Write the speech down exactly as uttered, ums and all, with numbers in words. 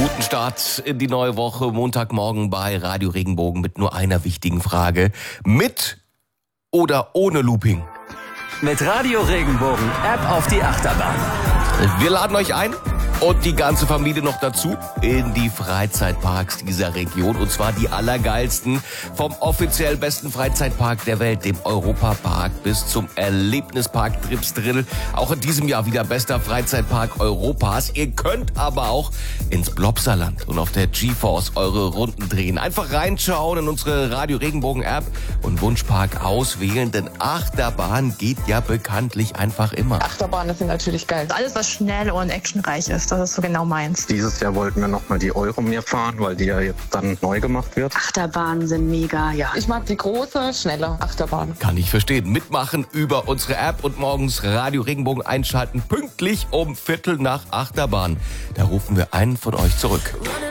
Guten Start in die neue Woche, Montagmorgen bei Radio Regenbogen mit nur einer wichtigen Frage. Mit oder ohne Looping? Mit Radio Regenbogen, App auf die Achterbahn. Wir laden euch ein und die ganze Familie noch dazu in die Freizeitparks dieser Region. Und zwar die allergeilsten, vom offiziell besten Freizeitpark der Welt, dem Europapark, bis zum Erlebnispark Trips Drill. Auch in diesem Jahr wieder bester Freizeitpark Europas. Ihr könnt aber auch ins Blobserland und auf der GeForce eure Runden drehen. Einfach reinschauen in unsere Radio Regenbogen App und Wunschpark auswählen, denn Achterbahn geht ja bekanntlich einfach immer. Achterbahnen sind natürlich geil. Alles, was schnell und actionreich ist, das ist so genau meins. Dieses Jahr wollten wir nochmal die Euromir fahren, weil die ja jetzt dann neu gemacht wird. Achterbahnen sind mega, ja. Ich mag die große, schnelle Achterbahn. Kann ich verstehen. Mitmachen über unsere App und morgens Radio Regenbogen einschalten, pünktlich um Viertel nach Achterbahn. Da rufen wir einen von euch zurück.